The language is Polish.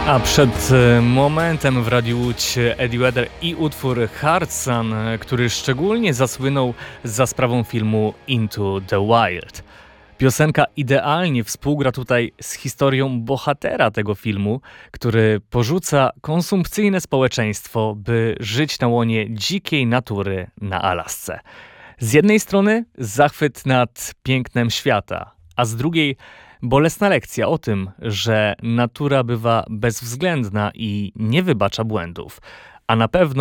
A przed momentem w Radiu Łódź Eddie Vedder i utwór Hard Sun, który szczególnie zasłynął za sprawą filmu Into the Wild. Piosenka idealnie współgra tutaj z historią bohatera tego filmu, który porzuca konsumpcyjne społeczeństwo, by żyć na łonie dzikiej natury na Alasce. Z jednej strony zachwyt nad pięknem świata, a z drugiej bolesna lekcja o tym, że natura bywa bezwzględna i nie wybacza błędów, a na pewno